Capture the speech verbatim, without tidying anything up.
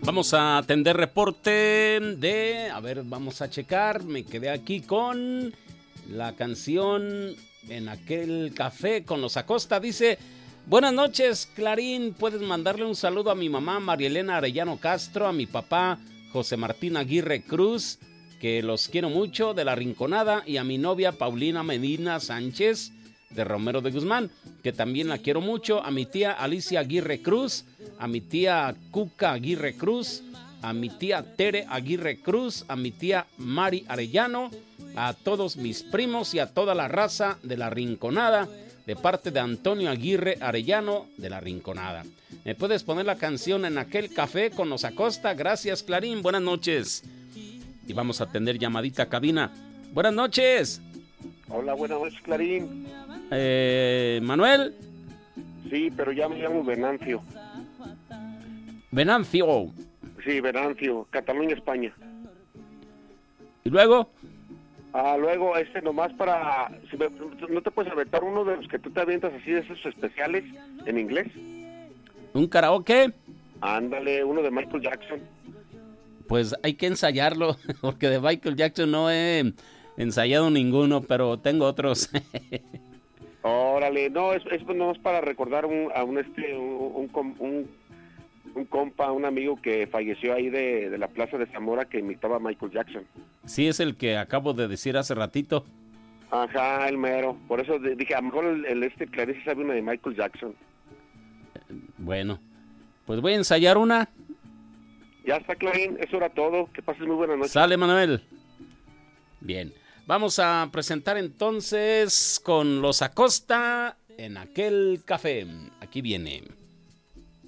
Vamos a atender reporte de... A ver, vamos a checar. Me quedé aquí con la canción En aquel café con los Acosta. Dice, buenas noches, Clarín. Puedes mandarle un saludo a mi mamá María Elena Arellano Castro, a mi papá José Martín Aguirre Cruz, que los quiero mucho, de La Rinconada, y a mi novia Paulina Medina Sánchez, de Romero de Guzmán, que también la quiero mucho, a mi tía Alicia Aguirre Cruz, a mi tía Cuca Aguirre Cruz, a mi tía Tere Aguirre Cruz, a mi tía Mari Arellano, a todos mis primos y a toda la raza de La Rinconada, de parte de Antonio Aguirre Arellano, de La Rinconada. ¿Me puedes poner la canción En aquel café con los Acosta? Gracias, Clarín, buenas noches. Y vamos a atender llamadita a cabina. Buenas noches. Hola, buenas noches, Clarín. Eh, ¿Manuel? Sí, pero ya me llamo Venancio. Venancio. Sí, Venancio, Cataluña, España. ¿Y luego? Ah, luego, este nomás para... Si me, ¿no te puedes aventar uno de los que tú te avientas así de esos especiales en inglés? ¿Un karaoke? Ándale, uno de Michael Jackson. Pues hay que ensayarlo, porque de Michael Jackson no he ensayado ninguno, pero tengo otros. Órale, no, es, es nomás para recordar un, a un, este, un, un, un, un compa, un amigo que falleció ahí de, de la Plaza de Zamora que imitaba a Michael Jackson. Sí, es el que acabo de decir hace ratito. Ajá, el mero. Por eso dije, a lo mejor el, el este Clarice sabe una de Michael Jackson. Bueno, pues voy a ensayar una. Ya está, Clarín, eso era todo. Que pases muy buena noche. Sale, Manuel. Bien, vamos a presentar entonces con los Acosta En aquel café. Aquí viene.